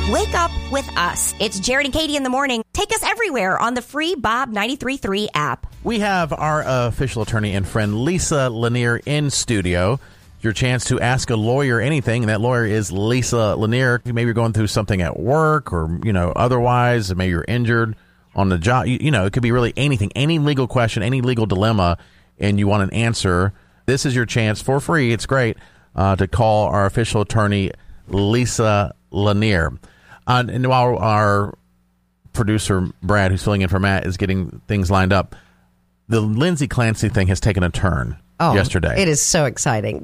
Wake up with us. It's Jared and Katie in the morning. Take us everywhere on the free Bob 93.3 app. We have our official attorney and friend Lisa Lanier in studio. Your chance to ask a lawyer anything, and that lawyer is Lisa Lanier. Maybe you're going through something at work or, otherwise. Maybe you're injured on the job. It could be really anything, any legal question, any legal dilemma, and you want an answer. This is your chance for free. It's great to call our official attorney, Lisa Lanier. And while our producer, Brad, who's filling in for Matt, is getting things lined up, the Lindsay Clancy thing has taken a turn yesterday. It is so exciting.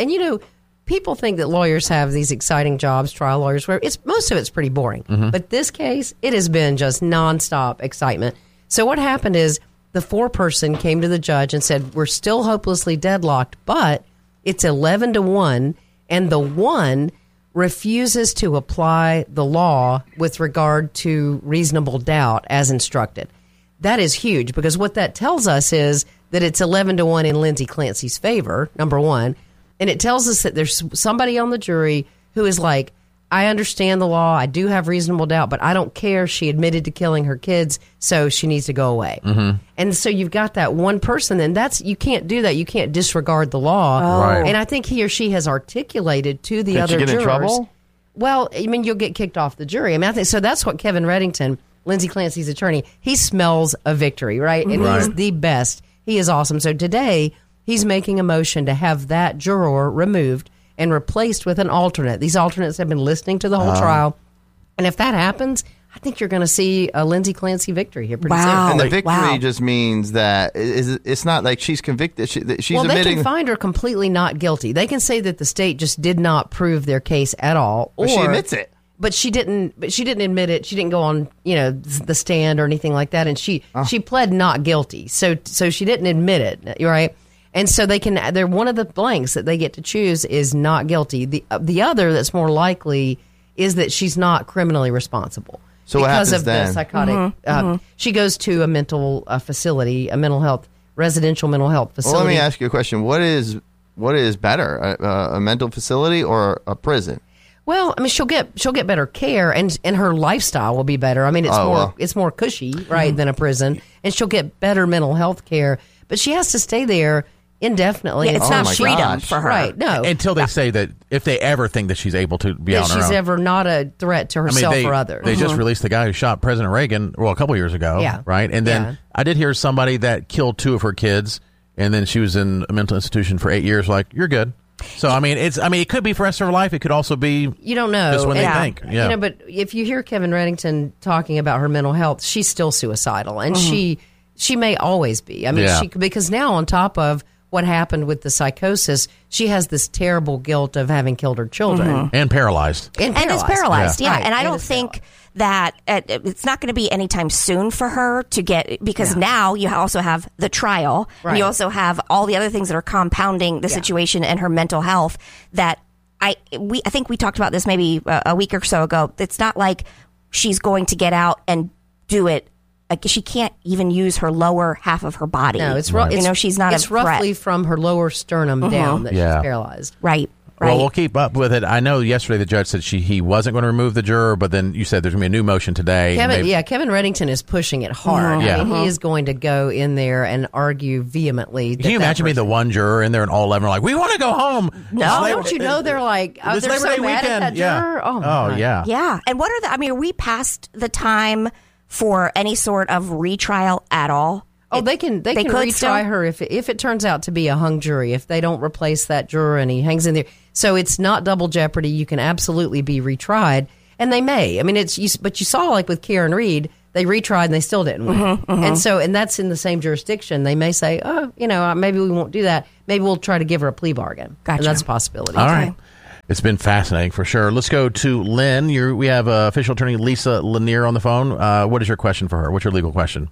People think that lawyers have these exciting jobs, trial lawyers, where most of it's pretty boring. Mm-hmm. But this case, it has been just nonstop excitement. So what happened is the foreperson came to the judge and said, we're still hopelessly deadlocked, but it's 11-1, and the one refuses to apply the law with regard to reasonable doubt as instructed. That is huge, because what that tells us is that it's 11-1 in Lindsay Clancy's favor, number one. And it tells us that there's somebody on the jury who is like, I understand the law, I do have reasonable doubt, but I don't care. She admitted to killing her kids, so she needs to go away. Mm-hmm. And so you've got that one person, and you can't do that. You can't disregard the law. Oh. Right. And I think he or she has articulated to the other jurors. Did she get in trouble? Well, you'll get kicked off the jury. I think so. That's what Kevin Reddington, Lindsay Clancy's attorney, he smells a victory, right? And he's the best. He is awesome. So today, he's making a motion to have that juror removed and replaced with an alternate. These alternates have been listening to the whole trial. And if that happens, I think you're going to see a Lindsay Clancy victory here pretty soon. And the victory just means that it's not like she's convicted. She's admitting. They can find her completely not guilty. They can say that the state just did not prove their case at all. But she admits it. But she didn't admit it. She didn't go on, the stand or anything like that. And she pled not guilty. So she didn't admit it, right? And so they're one of the blanks that they get to choose is not guilty. The other that's more likely is that she's not criminally responsible. So what happens because of then? the psychotic. She goes to a mental facility, residential mental health facility. Well, let me ask you a question. What is better, a mental facility or a prison? Well, she'll get better care, and her lifestyle will be better. It's more cushy, right, than a prison, and she'll get better mental health care. But she has to stay there indefinitely. Yeah, it's not freedom for her. Right, no. Until they say that if they ever think that she's able to be on her own. She's ever not a threat to herself or others. They just released the guy who shot President Reagan, a couple years ago, right? And then I did hear somebody that killed 2 of her kids, and then she was in a mental institution for 8 years, like, you're good. So, it could be for the rest of her life. It could also be you don't know. Just when they think. Yeah. But if you hear Kevin Reddington talking about her mental health, she's still suicidal, and she may always be. Because now on top of what happened with the psychosis, she has this terrible guilt of having killed her children. And paralyzed. And is paralyzed, yeah. Right. And I don't think that it's not going to be anytime soon for her to get, because now you also have the trial, and you also have all the other things that are compounding the situation and her mental health that I think we talked about this maybe a week or so ago. It's not like she's going to get out and do it. Like, she can't even use her lower half of her body. No, she's not. It's roughly from her lower sternum down that she's paralyzed. Right. Well, we'll keep up with it. I know yesterday the judge said he wasn't going to remove the juror, but then you said there's going to be a new motion today. Kevin Reddington is pushing it hard. He is going to go in there and argue vehemently. Can you imagine being the one juror in there and all 11 are like, we want to go home? No, don't you know they're like, they're so mad at that juror? Oh, yeah. Yeah. And what are are we past the time for any sort of retrial at all? They can retry her if it turns out to be a hung jury, if they don't replace that juror and he hangs in there. So it's not double jeopardy. You can absolutely be retried, and they may. But you saw, like with Karen Reed, they retried and they still didn't win. And that's in the same jurisdiction. They may say, maybe we won't do that. Maybe we'll try to give her a plea bargain. Gotcha. And that's a possibility. All right. It's been fascinating for sure. Let's go to Lynn. We have official attorney Lisa Lanier on the phone. What is your question for her? What's your legal question?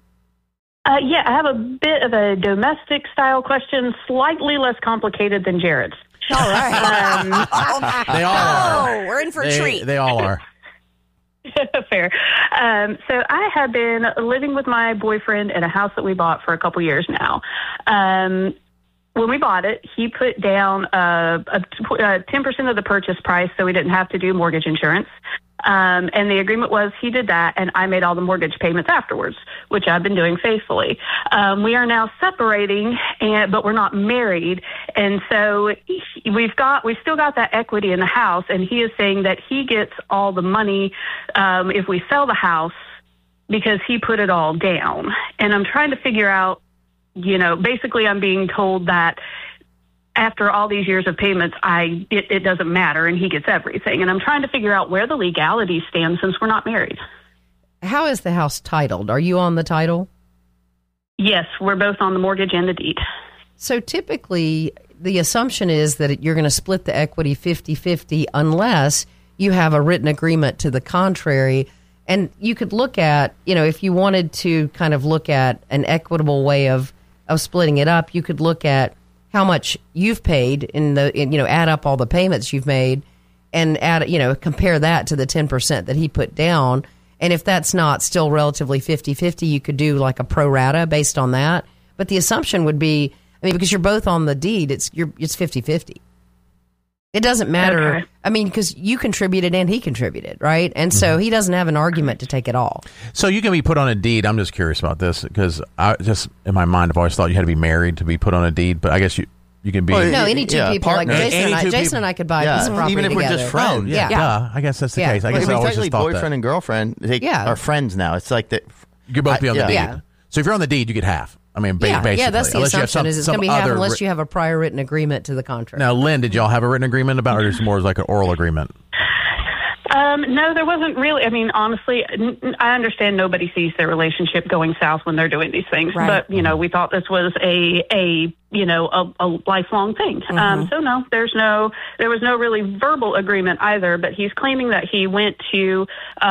I have a bit of a domestic style question, slightly less complicated than Jared's. All right. They all are. We're in for a treat. They all are. Fair. So I have been living with my boyfriend in a house that we bought for a couple years now. When we bought it, he put down 10% of the purchase price so we didn't have to do mortgage insurance. And the agreement was he did that, and I made all the mortgage payments afterwards, which I've been doing faithfully. We are now separating, but we're not married, and so we still got that equity in the house, and he is saying that he gets all the money if we sell the house because he put it all down. And I'm trying to figure out, basically I'm being told that after all these years of payments, it doesn't matter, and he gets everything. And I'm trying to figure out where the legality stands since we're not married. How is the house titled? Are you on the title? Yes, we're both on the mortgage and the deed. So typically, the assumption is that you're going to split the equity 50-50 unless you have a written agreement to the contrary. And you could look at, if you wanted to kind of look at an equitable way of splitting it up, you could look at how much you've paid add up all the payments you've made and compare that to the 10% that he put down. And if that's not still relatively 50-50, you could do like a pro rata based on that. But the assumption would be, because you're both on the deed, it's 50-50. It doesn't matter. Okay. Because you contributed and he contributed, right? And so he doesn't have an argument to take it all. So you can be put on a deed. I'm just curious about this because I just, in my mind, I've always thought you had to be married to be put on a deed. But I guess you can be. No, any two people. Partners. Like Jason and I could buy a piece of property even if together. we're just friends. I guess that's the case. I guess I always just thought boyfriend and girlfriend are friends now. It's like that. You could both be on the deed. Yeah. So if you're on the deed, you get half. Basically. Yeah, that's the assumption is it's going to be half unless you have a prior written agreement to the contract. Now, Lynn, did y'all have a written agreement about it, or is it more like an oral agreement? No, there wasn't really. Honestly, I understand nobody sees their relationship going south when they're doing these things. Right. But, we thought this was a lifelong thing. So no, there was no really verbal agreement either, but he's claiming that he went to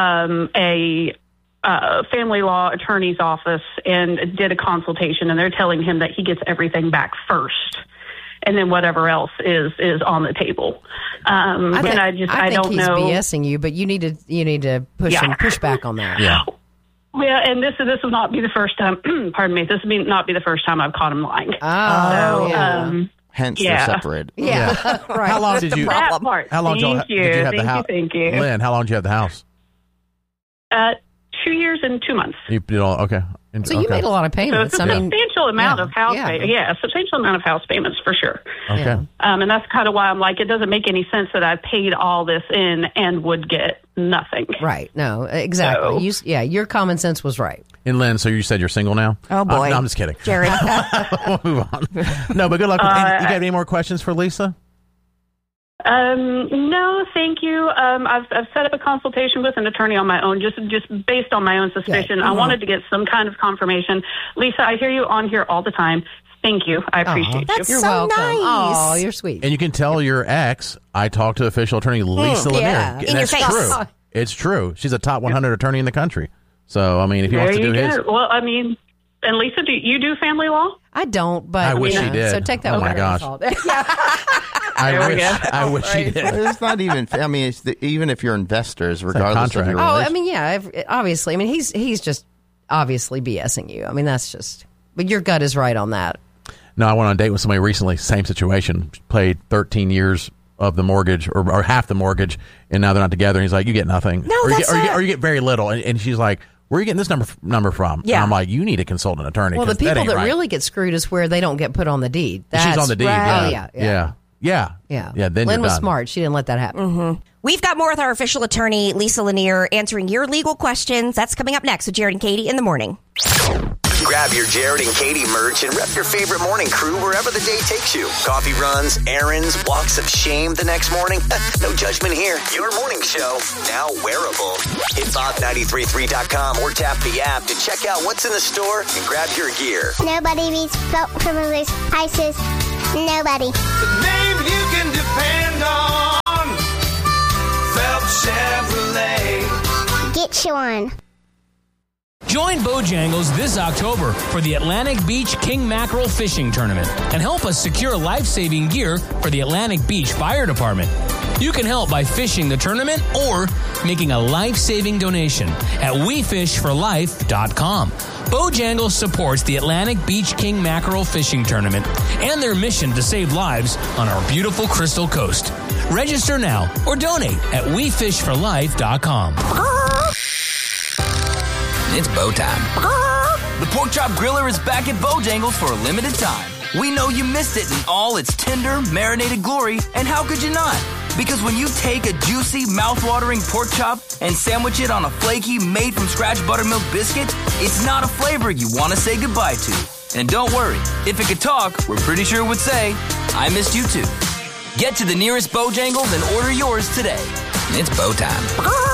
a family law attorney's office and did a consultation, and they're telling him that he gets everything back first, and then whatever else is on the table. I don't know. He's BSing you, but you need to push back on that. Yeah. Yeah, and this will not be the first time. Pardon me. This will not be the first time I've caught him lying. Hence, they're separated. Yeah. Right. How long did you? That part. How long did you have the house? Thank you. Lynn, how long did you have the house? 2 years and 2 months. You did all okay. So you made a lot of payments. So it's a substantial amount of house payments. Yeah, a substantial amount of house payments for sure. Okay. Yeah. And that's kind of why I'm like, it doesn't make any sense that I paid all this in and would get nothing. Right. No, exactly. So, your common sense was right. And Lynn, so you said you're single now? Oh, boy. No, I'm just kidding. Jerry. We'll move on. No, but good luck. You got any more questions for Lisa? No, thank you. I've set up a consultation with an attorney on my own, just based on my own suspicion. Okay. I wanted to get some kind of confirmation. Lisa, I hear you on here all the time. Thank you. I appreciate you. You're so welcome. Nice. Oh, you're sweet. And you can tell your ex, I talked to official attorney Lisa Lanier. Yeah. And that's true. It's true. She's a top 100 attorney in the country. So, if he wants to do his. Well, and Lisa, do you do family law? I don't, but I wish she did. So take that. Oh my gosh! I wish she did. It's not even. It's even if you're investors, regardless of your relationship. Obviously. He's just obviously BSing you. That's just. But your gut is right on that. No, I went on a date with somebody recently. Same situation. Played 13 years of the mortgage or half the mortgage, and now they're not together. And he's like, "You get nothing, no, or you get very little." And she's like, "Where are you getting this number from?" Yeah. And I'm like, "You need to consult an attorney." Well, the people that right. really get screwed is where they don't get put on the deed. She's on the deed. Right. Yeah. Then Lynn was done. smart. She didn't let that happen. Mm-hmm. We've got more with our official attorney, Lisa Lanier, answering your legal questions. That's coming up next with Jared and Katie in the morning. Grab your Jared and Katie merch and rep your favorite morning crew wherever the day takes you. Coffee runs, errands, walks of shame the next morning. No judgment here. Your morning show, now wearable. Hit Bob933.com or tap the app to check out what's in the store and grab your gear. Nobody beats Felt Privilege Prices. Nobody. The name you can depend on. Felt Chevrolet. Get you one. Join Bojangles this October for the Atlantic Beach King Mackerel Fishing Tournament and help us secure life-saving gear for the Atlantic Beach Fire Department. You can help by fishing the tournament or making a life-saving donation at WeFishForLife.com. Bojangles supports the Atlantic Beach King Mackerel Fishing Tournament and their mission to save lives on our beautiful Crystal Coast. Register now or donate at WeFishForLife.com. It's bow time. The Pork Chop Griller is back at Bojangles for a limited time. We know you missed it in all its tender, marinated glory, and how could you not? Because when you take a juicy, mouth-watering pork chop and sandwich it on a flaky, made-from-scratch buttermilk biscuit, it's not a flavor you want to say goodbye to. And don't worry, if it could talk, we're pretty sure it would say, I missed you too. Get to the nearest Bojangles and order yours today. It's bow time.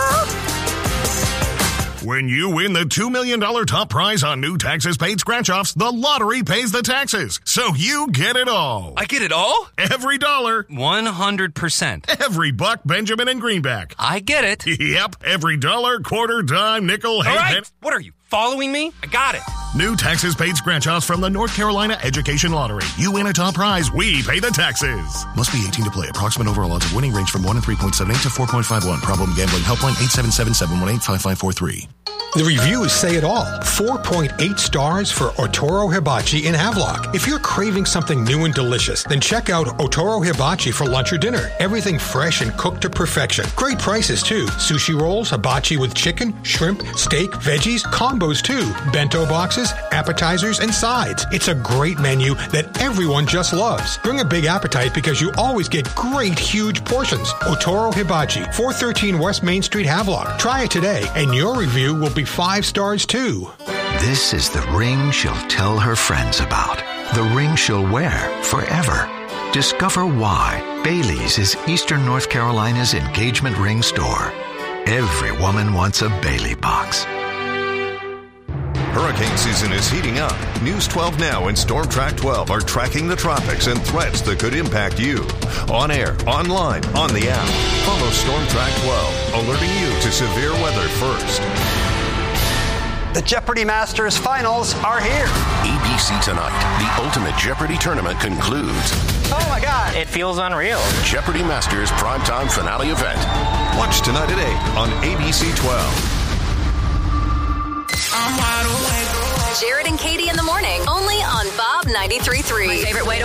When you win the $2 million top prize on new taxes paid scratch-offs, the lottery pays the taxes. So you get it all. I get it all? Every dollar. 100%. Every buck, Benjamin, and greenback. I get it. Yep. Every dollar, quarter, dime, nickel, all right. What are you, following me? I got it. New taxes paid scratch-offs from the North Carolina Education Lottery. You win a top prize, we pay the taxes. Must be 18 to play. Approximate overall odds of winning range from 1 in 3.78 to 4.51. Problem gambling helpline 877-718-5543. The reviews say it all. 4.8 stars for Otoro Hibachi in Havelock. If you're craving something new and delicious, then check out Otoro Hibachi for lunch or dinner. Everything fresh and cooked to perfection. Great prices, too. Sushi rolls, hibachi with chicken, shrimp, steak, veggies, combos, too. Bento boxes, appetizers, and sides. It's a great menu that everyone just loves. Bring a big appetite because you always get great, huge portions. Otoro Hibachi, 413 West Main Street, Havelock. Try it today, and your review will be 5 stars, too. This is the ring she'll tell her friends about. The ring she'll wear forever. Discover why Bailey's is Eastern North Carolina's engagement ring store. Every woman wants a Bailey box. Hurricane season is heating up. News 12 Now and Storm Track 12 are tracking the tropics and threats that could impact you. On air, online, on the app. Follow Storm Track 12, alerting you to severe weather first. The Jeopardy Masters finals are here. ABC Tonight, the Ultimate Jeopardy tournament concludes. Oh my God, it feels unreal. Jeopardy Masters primetime finale event. Watch tonight at 8 on ABC 12. Jared and Katie in the morning, only on Bob 93.3. My favorite way to